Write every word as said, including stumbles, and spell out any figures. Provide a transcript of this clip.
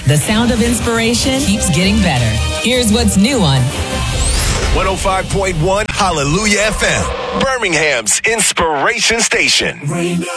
The sound of inspiration keeps getting better. Here's what's new on one oh five point one Hallelujah F M, Birmingham's inspiration station.